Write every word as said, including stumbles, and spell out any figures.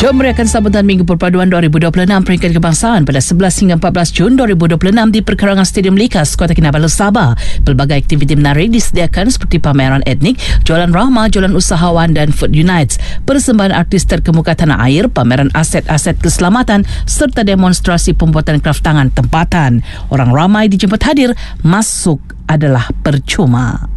Jom merayakan sambutan Minggu Perpaduan dua ribu dua puluh enam Peringkat Kebangsaan pada sebelas hingga empat belas Jun dua ribu dua puluh enam di perkarangan Stadium Likas, Kota Kinabalu, Sabah. Pelbagai aktiviti menarik disediakan seperti pameran etnik, jualan rahmah, jualan usahawan dan Food Unites, persembahan artis terkemuka tanah air, pameran aset-aset keselamatan serta demonstrasi pembuatan kraf tangan tempatan. Orang ramai dijemput hadir, masuk adalah percuma.